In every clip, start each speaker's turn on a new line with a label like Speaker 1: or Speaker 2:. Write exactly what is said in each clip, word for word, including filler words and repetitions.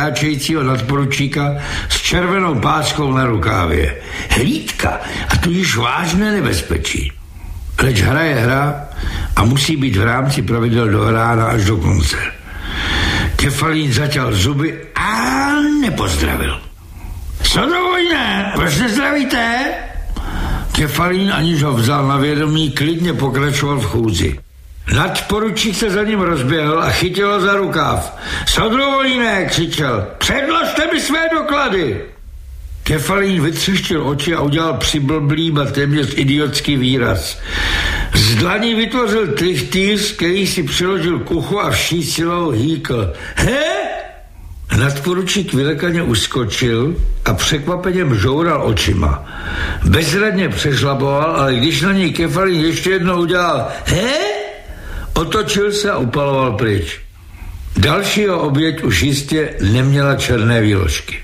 Speaker 1: kráčejícího nadporučíka s červenou páskou na rukávě. Hlídka a tu již vážné nebezpečí. Leč hra je hra a musí být v rámci pravidel dohrána až do konce. Kefalín zaťal zuby a nepozdravil. Co dovojné, proč nezdravíte? Kefalín, aniž ho vzal na vědomí, klidně pokračoval v chůzi. Nadporučík se za ním rozběhl a chytil ho za rukáv. Sodrovolíne, křičel, předložte mi své doklady. Kefalín vytřeštil oči a udělal přiblblý a téměř idiotský výraz. Z dlaní vytvořil trichtýř, který si přiložil k uchu a vší silou hýkl. He? Nadporučík vylekaně uskočil a překvapeně mžoural očima. Bezradně přešlapoval, ale když na něj Kefalín ještě jednou udělal he? Otočil se a upaloval pryč. Dalšího oběť už jistě neměla černé výložky.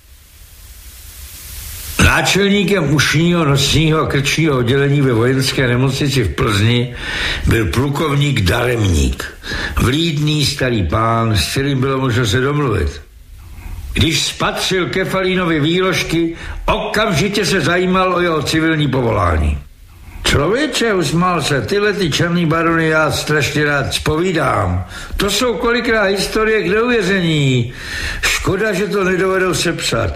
Speaker 1: Náčelníkem ušního, nosního a krčního oddělení ve vojenské nemocnici v Plzni byl plukovník Daremník, vlídný starý pán, s kterým bylo možno se domluvit. Když spatřil Kefalínovi výložky, okamžitě se zajímal o jeho civilní povolání. Člověče, usmál se, tyhle ty černý barony já strašně rád zpovídám. To jsou kolikrát historie k neuvěření. Škoda, že to nedovedou sepsat.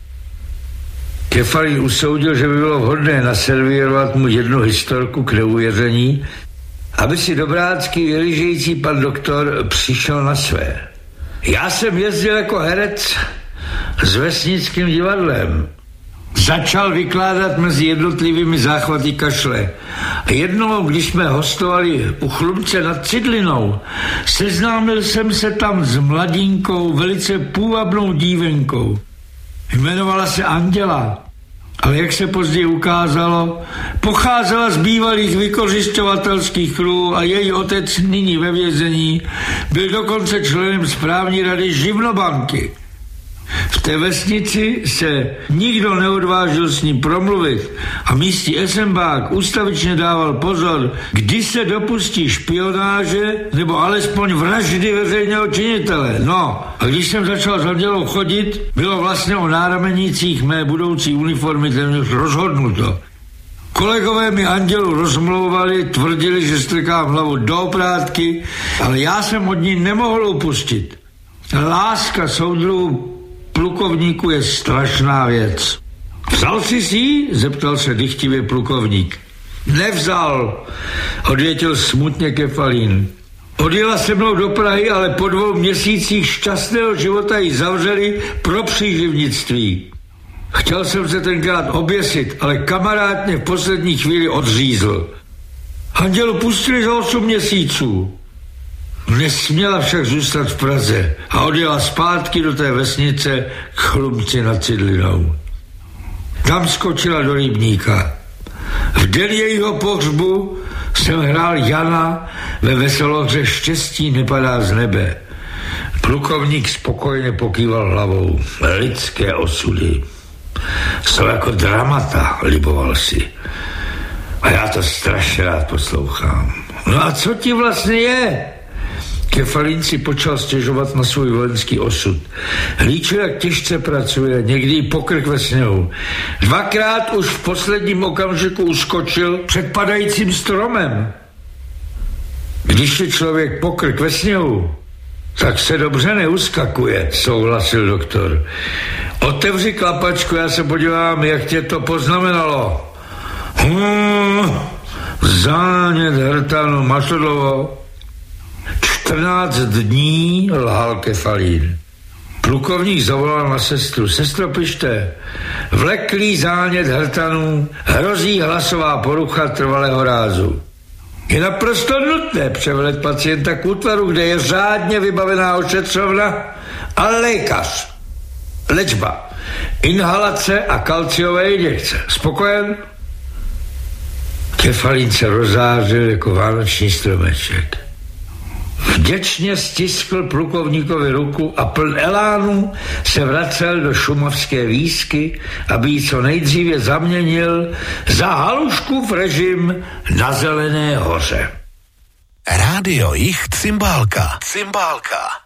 Speaker 1: Kefalín usoudil, že by bylo vhodné naservírovat mu jednu historku k neuvěření, aby si dobrácky vyližející pan doktor přišel na své. Já jsem jezdil jako herec s vesnickým divadlem. Začal vykládat mezi jednotlivými záchvaty kašle. A jednou, když jsme hostovali u Chlumce nad Cidlinou, seznámil jsem se tam s mladinkou, velice půvabnou dívenkou. Jmenovala se Anděla, ale jak se později ukázalo, pocházela z bývalých vykořisťovatelských kruhů a její otec nyní ve vězení byl dokonce členem správní rady živnobanky. V té vesnici se nikdo neodvážil s ním promluvit a místní esembák ustavičně dával pozor, kdy se dopustí špionáže nebo alespoň vraždy veřejného činitele. No, a když jsem začal s Andělou chodit, bylo vlastně o náramenících mé budoucí uniformy téměř rozhodnuto. Kolegové mi Andělu rozmlouvali, tvrdili, že strkám hlavu do oprátky, ale já jsem od ní nemohl upustit. Láska soudruhů plukovníku je strašná věc. Vzal jsi si ji? Zeptal se dychtivě plukovník. Nevzal, odvětil smutně Kefalín. Odjela se mnou do Prahy, ale po dvou měsících šťastného života ji zavřeli pro příživnictví. Chtěl jsem se tenkrát oběsit, ale kamarád mě v poslední chvíli odřízl. Andělu pustili za osm měsíců. Nesměla však zůstat v Praze a odjela zpátky do té vesnice k Chlumci nad Cidlinou. Tam skočila do rybníka. V den jejího pohřbu jsem hrál Jana ve veselohře Štěstí nepadá z nebe. Plukovník spokojně pokýval hlavou. Lidské osudy jsou jako dramata, liboval si. A já to strašně rád poslouchám. No a co ti vlastně je? Kefalín si počal stěžovat na svůj vojenský osud. Líčil, jak těžce pracuje, někdy i pokrk ve sněhu. Dvakrát už v posledním okamžiku uskočil před padajícím stromem. Když je člověk pokrk ve sněhu, tak se dobře neuskakuje, souhlasil doktor. Otevři klapačku, já se podívám, jak tě to poznamenalo. Hmm, zánět hrtanu, máš to dlouho? čtrnáct dní, lhal Kefalín. Plukovník zavolal na sestru. Sestro, pište, vleklý zánět hrtanů, hrozí hlasová porucha trvalého rázu. Je naprosto nutné převelet pacienta k útvaru, kde je řádně vybavená ošetřovna a lékař. Léčba, inhalace a kalciové injekce. Spokojen? Kefalín se rozářil jako vánoční stromeček. Vděčně stiskl plukovníkovi ruku a pln elánu se vracel do šumavské výsky, aby ji co nejdříve zaměnil za Haluškův režim na Zelené hoře.
Speaker 2: Rádio Jich Cymbálka. Cymbálka.